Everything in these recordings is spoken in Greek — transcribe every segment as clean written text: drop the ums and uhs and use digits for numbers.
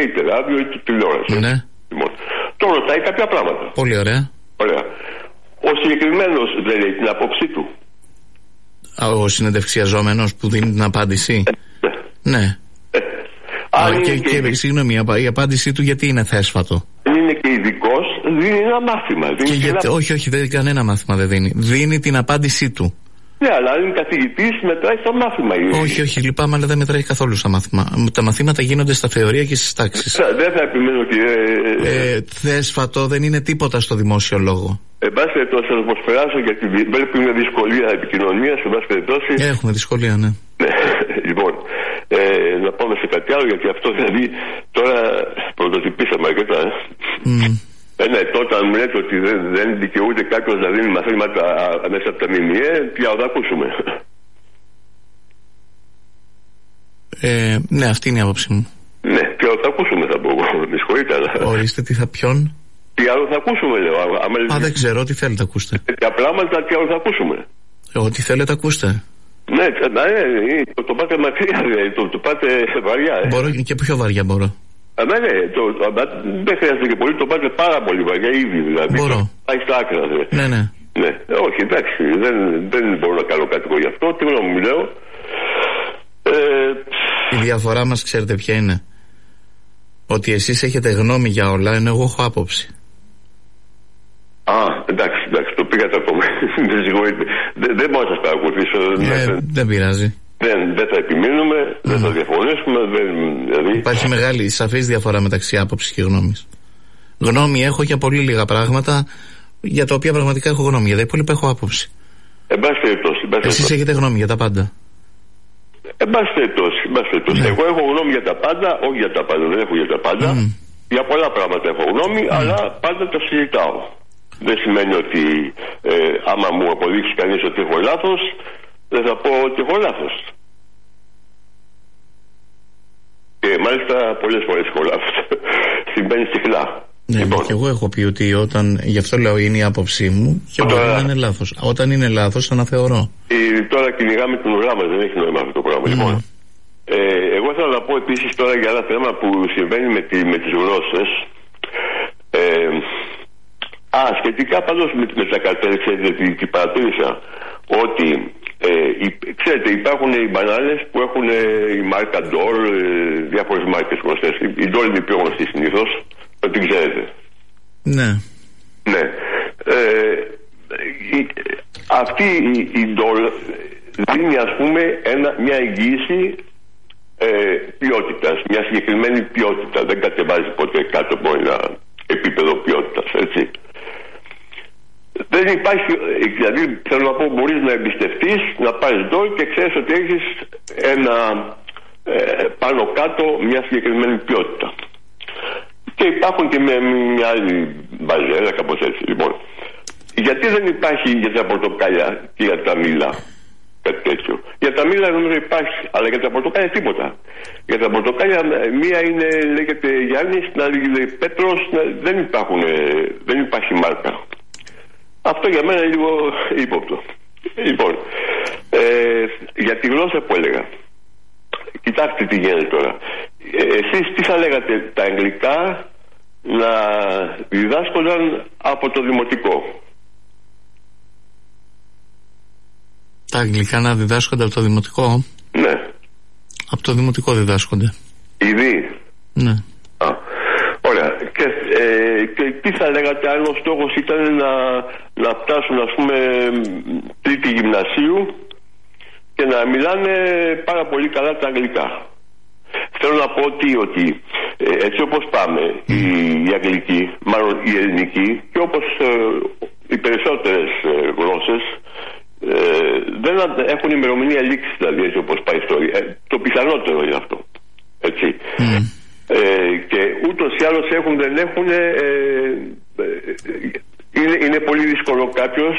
είτε ράδιο είτε τηλεόραση. Ναι. Λοιπόν, τον ρωτάει κάποια πράγματα. Πολύ ωραία. Ωραία. Ο συγκεκριμένος δεν λέει την άποψή του. Ο συνεντευξιαζόμενος που δίνει την απάντηση. Ναι. Και συγγνώμη, η απάντησή του γιατί είναι θέσφατο? Είναι και ειδικός, δίνει ένα μάθημα. Όχι, δεν κανένα μάθημα δεν δίνει. Δίνει την απάντησή του. Ναι, αλλά αν είναι καθηγητής, μετράει στο μάθημα. Όχι, λυπάμαι, αλλά δεν μετράει καθόλου στα μάθημα. Τα μαθήματα γίνονται στα θεωρία και στις τάξεις. Δεν θα επιμείνω και. Θέσφατο δεν είναι τίποτα στο δημόσιο λόγο. Εν πάση περιπτώσει, θα σας περάσω γιατί βλέπω είναι δυσκολία επικοινωνίας. Εν πάση περιπτώσει. Έχουμε δυσκολία, ναι. Λοιπόν, να πάμε σε κάτι άλλο, γιατί αυτό δηλαδή τώρα πρωτοτυπήσαμε αρκετά. Ναι, τότε αν μου λέτε ότι δεν δικαιούται κάποιος να δίνει μαθήματα μέσα από τα ΜΜΕ, πια θα ακούσουμε. Ναι, αυτή είναι η άποψή μου. Ναι, πια θα ακούσουμε, θα πω. Με συγχωρείτε, αλλά. Ορίστε, τι θα ποιον. Τι άλλο θα ακούσουμε, λέω. Δεν ξέρω, τι θέλετε, ακούστε. Τέτοια πράγματα, τι άλλο θα ακούσουμε. Ό,τι θέλετε, ακούστε. Ναι, το πάτε μακριά, το πάτε βαριά. Μπορώ και πιο βαριά μπορώ. Ναι, δεν χρειάζεται και πολύ, το πάτε πάρα πολύ βαριά ήδη δηλαδή. Μπορώ. Πάει στα άκρα. Ναι. Ναι, όχι, εντάξει, δεν μπορώ να κάνω κάτι γι' αυτό, τι να μου λέω. Η διαφορά μας ξέρετε ποια είναι? Ότι εσείς έχετε γνώμη για όλα, ενώ εγώ έχω άποψη. Εντάξει, το πήγατε από μένα. Δεν μπορώ να σας παρακολουθήσω. Δεν πειράζει. Δεν θα επιμείνουμε, δεν θα διαφωνήσουμε. Δηλαδή. Υπάρχει μεγάλη σαφής διαφορά μεταξύ άποψης και γνώμης. Γνώμη έχω για πολύ λίγα πράγματα, για τα οποία πραγματικά έχω γνώμη. Για τα υπόλοιπα έχω άποψη. Εσείς έχετε γνώμη για τα πάντα. Εν πάση περιπτώσει. Εγώ έχω γνώμη για τα πάντα, όχι για τα πάντα, δεν έχω για τα πάντα. Για πολλά πράγματα έχω γνώμη, αλλά πάντα το συζητάω. Δεν σημαίνει ότι άμα μου αποδείξει κανείς ότι έχω λάθος, δεν θα πω ότι έχω λάθος. Και μάλιστα πολλές φορές έχω λάθος. Συμβαίνει συχνά. Ναι, λοιπόν. Και εγώ έχω πει ότι όταν, γι' αυτό λέω είναι η άποψή μου και μπορεί να είναι λάθος. Όταν είναι λάθος αναθεωρώ. Τώρα κυνηγάμε την ουρά μας, δεν έχει νόημα αυτό το πράγμα. Λοιπόν, εγώ θέλω να πω επίσης τώρα για ένα θέμα που συμβαίνει με τις γλώσσες. Σχετικά πάντως με τα καρτέλ, ξέρετε τι παρατήρησα, ότι ξέρετε υπάρχουν οι μπανάνες που έχουν η μάρκα Ντόρ, διάφορες μάρκες γνωστές. Η Ντόρ είναι η πιο γνωστή συνήθως, το την ξέρετε. Ναι. Αυτή η Ντόρ δίνει ας πούμε μια εγγύηση ποιότητας, μια συγκεκριμένη ποιότητα. Δεν κατεβάζει ποτέ κάτω από ένα επίπεδο ποιότητας, έτσι. Δεν υπάρχει, δηλαδή θέλω να πω, μπορείς να εμπιστευτείς, να πάρεις ντόρ και ξέρεις ότι έχεις ένα πάνω κάτω μια συγκεκριμένη ποιότητα. Και υπάρχουν και μια άλλη μπαζέλα, κάπως έτσι. Λοιπόν, γιατί δεν υπάρχει για τα πορτοκάλια και για τα μήλα κάτι τέτοιο? Για τα μήλα νομίζω υπάρχει, αλλά για τα πορτοκάλια τίποτα. Για τα πορτοκάλια μία είναι, λέγεται Γιάννης, την άλλη λέγεται Πέτρος, δεν υπάρχει μάρκα. Αυτό για μένα είναι λίγο ύποπτο. Λοιπόν, για τη γλώσσα που έλεγα. Κοιτάξτε τι γίνεται τώρα. Εσείς τι θα λέγατε, τα αγγλικά να διδάσκονταν από το δημοτικό? Τα αγγλικά να διδάσκονται από το δημοτικό? Ναι. Από το δημοτικό διδάσκονται. Ήδη? Ναι. Ωραία. Και τι θα λέγατε αν ο στόχος ήταν να φτάσουν ας πούμε τρίτη γυμνασίου και να μιλάνε πάρα πολύ καλά τα αγγλικά? Θέλω να πω ότι έτσι όπως πάμε η αγγλική, μάλλον η ελληνική και όπως οι περισσότερες γλώσσες δεν έχουν ημερομηνία λήξη, δηλαδή έτσι όπως πάει η ιστορία. Το πιθανότερο είναι αυτό. Έτσι. Και ούτως ή άλλως δεν έχουν είναι πολύ δύσκολο κάποιος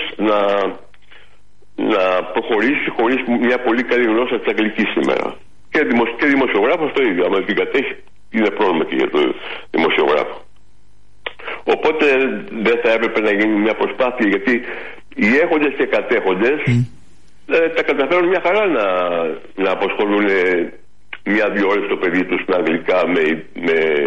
να προχωρήσει χωρίς μια πολύ καλή γλώσσα της αγγλικής σήμερα. Και δημοσιογράφος το ίδιο. Αν την κατέχει είναι πρόβλημα και για το δημοσιογράφο. Οπότε δεν θα έπρεπε να γίνει μια προσπάθεια, γιατί οι έχοντες και κατέχοντες τα καταφέρουν μια χαρά να αποσχολούν 1-2 ώρες το παιδί τους στα αγγλικά με